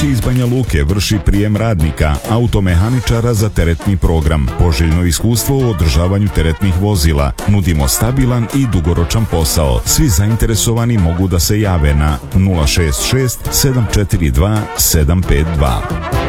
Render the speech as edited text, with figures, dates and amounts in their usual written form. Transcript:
Vijeće iz Banja Luke vrši prijem radnika, automehaničara za teretni program, poželjno iskustvo u održavanju teretnih vozila. Nudimo stabilan i dugoročan posao. Svi zainteresovani mogu da se jave na 066 742 752.